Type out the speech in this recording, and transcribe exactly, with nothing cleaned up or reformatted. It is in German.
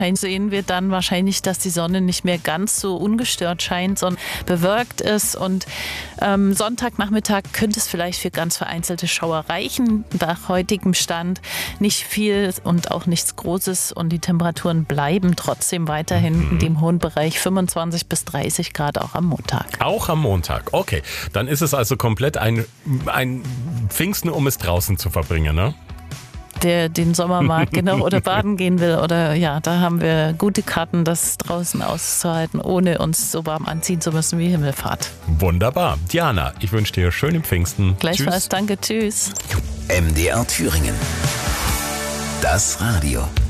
sehen wir dann wahrscheinlich, dass die Sonne nicht mehr ganz so ungestört scheint, sondern bewölkt ist. Und ähm, Sonntagnachmittag könnte es vielleicht für ganz vereinzelte Schauer reichen. Nach heutigem Stand nicht viel und auch nichts Großes. Und die Temperaturen bleiben trotzdem weiterhin mhm. in dem hohen Bereich fünfundzwanzig bis dreißig Grad auch am Montag. Auch am Montag, okay. Dann ist es also komplett ein, ein Pfingsten, um es draußen zu verbringen, ne? Der den Sommermarkt genau oder baden gehen will oder ja, da haben wir gute Karten, das draußen auszuhalten, ohne uns so warm anziehen zu müssen wie Himmelfahrt. Wunderbar. Diana, ich wünsche dir schönen Pfingsten. Gleichfalls, tschüss. Danke, tschüss. M D R Thüringen. Das Radio.